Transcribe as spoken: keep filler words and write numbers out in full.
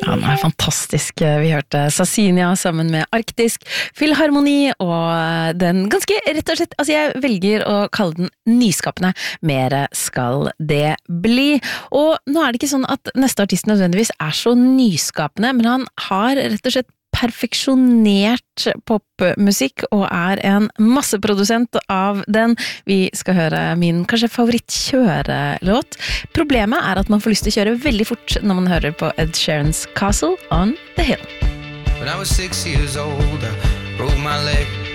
Han er fantastisk. Vi hørte Sassinia sammen med Arktisk Filharmoni, og den ganske rett og slett, altså jeg velger å kalle den nyskapende. Mere skal det bli. Og nå er det ikke sånn at neste artist nødvendigvis er så nyskapende, men han har rett og slett perfeksjonert popmusikk og er en masseprodusent av den. Vi skal høre min kanskje favorittkjørelåt. Problemet er at man får lyst til å kjøre veldig fort når man hører på Ed Sheeran's Castle on the Hill. When I was six years old, I broke my leg.